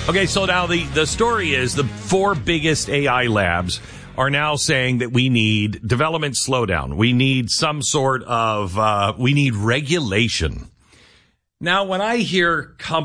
Okay, so now the story is the 4 biggest AI labs are now saying that we need development slowdown. We need some sort of, we need regulation. Now, when I hear